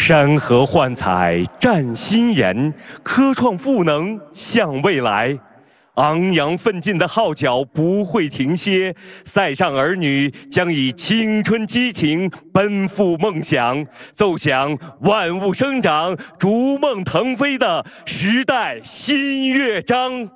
山河幻彩展新颜，科创赋能向未来。昂扬奋进的号角不会停歇，塞上儿女将以青春激情奔赴梦想，奏响万物生长、逐梦腾飞的时代新乐章。